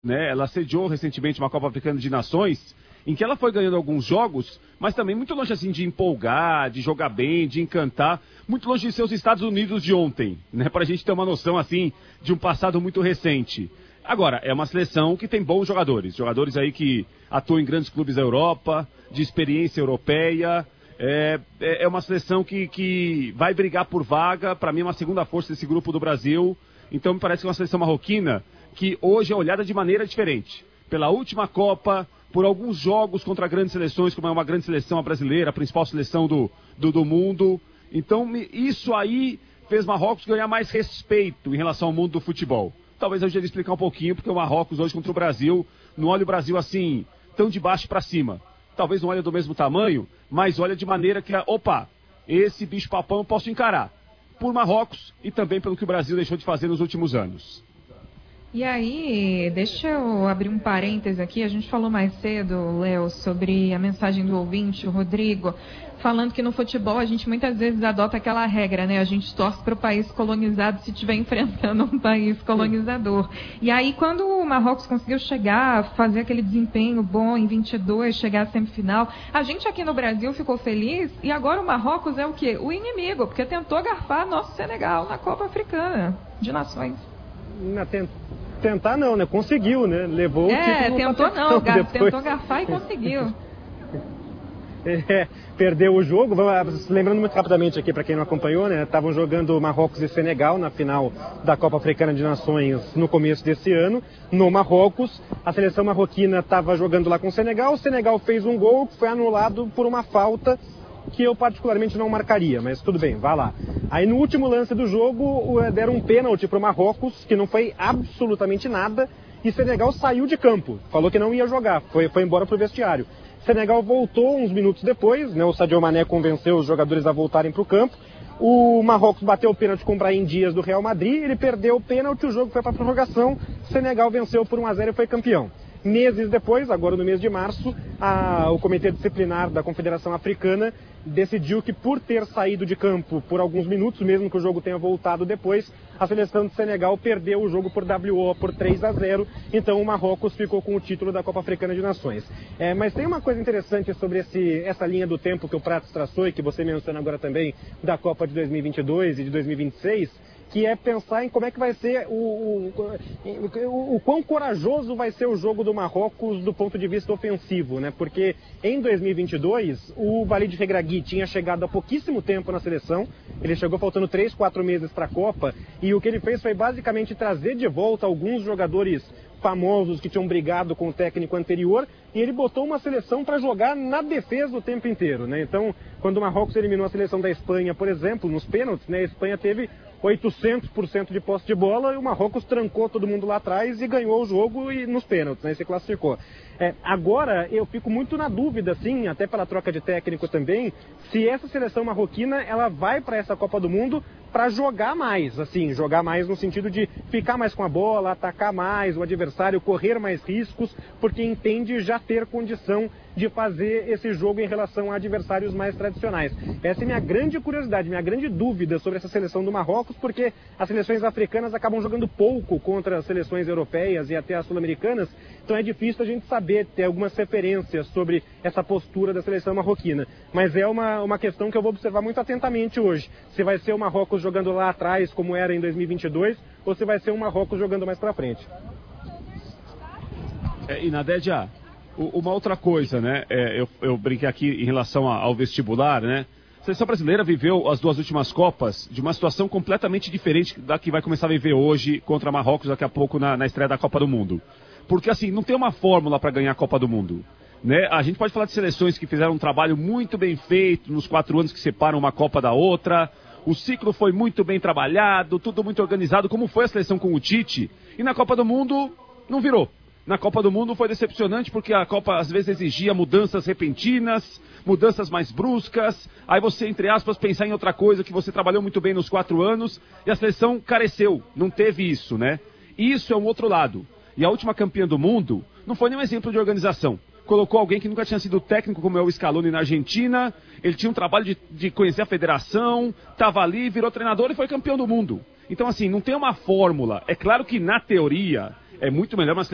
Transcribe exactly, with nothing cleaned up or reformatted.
né? Ela sediou recentemente uma Copa Africana de Nações, em que ela foi ganhando alguns jogos, mas também muito longe assim de empolgar, de jogar bem, de encantar, muito longe de ser os Estados Unidos de ontem, né? Para a gente ter uma noção assim de um passado muito recente. Agora, é uma seleção que tem bons jogadores, jogadores aí que atuam em grandes clubes da Europa, de experiência europeia. É, é uma seleção que, que vai brigar por vaga, para mim é uma segunda força desse grupo do Brasil. Então me parece que é uma seleção marroquina que hoje é olhada de maneira diferente. Pela última Copa, por alguns jogos contra grandes seleções, como é uma grande seleção a brasileira, a principal seleção do, do, do mundo. Então isso aí fez Marrocos ganhar mais respeito em relação ao mundo do futebol. Talvez eu devia explicar um pouquinho, porque o Marrocos hoje contra o Brasil, não olha o Brasil assim, tão de baixo para cima. Talvez não olhe do mesmo tamanho, mas olha de maneira que, opa, esse bicho papão eu posso encarar. Por Marrocos e também pelo que o Brasil deixou de fazer nos últimos anos. E aí, deixa eu abrir um parêntese aqui. A gente falou mais cedo, Léo, sobre a mensagem do ouvinte, o Rodrigo, falando que no futebol a gente muitas vezes adota aquela regra, né? A gente torce para o país colonizado se estiver enfrentando um país colonizador. E aí, quando o Marrocos conseguiu chegar, fazer aquele desempenho bom em vinte e dois, chegar à semifinal, a gente aqui no Brasil ficou feliz e agora o Marrocos é o quê? O inimigo, porque tentou garfar nosso Senegal na Copa Africana de Nações. Na tent... Tentar não, né? Conseguiu, né? Levou é, o título. Tentou não, gar... depois... tentou garfar e conseguiu. É, perdeu o jogo. Lembrando muito rapidamente aqui, para quem não acompanhou, né? Estavam jogando Marrocos e Senegal na final da Copa Africana de Nações no começo desse ano, no Marrocos. A seleção marroquina estava jogando lá com o Senegal. O Senegal fez um gol que foi anulado por uma falta que eu particularmente não marcaria, mas tudo bem, vá lá. Aí no último lance do jogo deram um pênalti para o Marrocos, que não foi absolutamente nada, e Senegal saiu de campo, falou que não ia jogar, foi, foi embora para o vestiário. Senegal voltou uns minutos depois, né, o Sadio Mané convenceu os jogadores a voltarem para o campo, o Marrocos bateu o pênalti com o Brahim Dias do Real Madrid, ele perdeu o pênalti, o jogo foi para a prorrogação, Senegal venceu por um a zero e foi campeão. Meses depois, agora no mês de março, a, o Comitê Disciplinar da Confederação Africana decidiu que, por ter saído de campo por alguns minutos, mesmo que o jogo tenha voltado depois, a seleção de Senegal perdeu o jogo por W O por três a zero, então o Marrocos ficou com o título da Copa Africana de Nações. É, mas tem uma coisa interessante sobre esse, essa linha do tempo que o Pratos traçou e que você menciona agora também, da Copa de dois mil e vinte e dois e de dois mil e vinte e seis, que é pensar em como é que vai ser o, o, o, o quão corajoso vai ser o jogo do Marrocos do ponto de vista ofensivo, né? Porque em dois mil e vinte e dois o Walid Regragui tinha chegado há pouquíssimo tempo na seleção, ele chegou faltando três, quatro meses para a Copa, e o que ele fez foi basicamente trazer de volta alguns jogadores famosos que tinham brigado com o técnico anterior, e ele botou uma seleção para jogar na defesa o tempo inteiro, né? Então, quando o Marrocos eliminou a seleção da Espanha, por exemplo, nos pênaltis, né, a Espanha teve oitocentos por cento de posse de bola e o Marrocos trancou todo mundo lá atrás e ganhou o jogo e nos pênaltis, né, e se classificou. É, agora, eu fico muito na dúvida, assim, até pela troca de técnico também, se essa seleção marroquina, ela vai para essa Copa do Mundo para jogar mais, assim, jogar mais no sentido de ficar mais com a bola, atacar mais o adversário, correr mais riscos, porque entende já ter condição de fazer esse jogo em relação a adversários mais tradicionais. Essa é minha grande curiosidade, minha grande dúvida sobre essa seleção do Marrocos, porque as seleções africanas acabam jogando pouco contra as seleções europeias e até as sul-americanas, então é difícil a gente saber, ter algumas referências sobre essa postura da seleção marroquina. Mas é uma, uma questão que eu vou observar muito atentamente hoje, se vai ser o Marrocos jogando lá atrás, como era em dois mil e vinte e dois, ou se vai ser o Marrocos jogando mais pra frente. É, e Nadeja, uma outra coisa, né? É, eu, eu brinquei aqui em relação ao vestibular, né? A seleção brasileira viveu as duas últimas Copas de uma situação completamente diferente da que vai começar a viver hoje contra Marrocos daqui a pouco na, na estreia da Copa do Mundo. Porque assim, não tem uma fórmula para ganhar a Copa do Mundo, né? A gente pode falar de seleções que fizeram um trabalho muito bem feito nos quatro anos que separam uma Copa da outra. O ciclo foi muito bem trabalhado, tudo muito organizado, como foi a seleção com o Tite. E na Copa do Mundo não virou. Na Copa do Mundo foi decepcionante porque a Copa às vezes exigia mudanças repentinas, mudanças mais bruscas, aí você, entre aspas, pensar em outra coisa que você trabalhou muito bem nos quatro anos e a seleção careceu, não teve isso, né? Isso é um outro lado. E a última campeã do mundo não foi nenhum exemplo de organização. Colocou alguém que nunca tinha sido técnico, como é o Scaloni na Argentina, ele tinha um trabalho de, de conhecer a federação, estava ali, virou treinador e foi campeão do mundo. Então assim, não tem uma fórmula. É claro que na teoria é muito melhor uma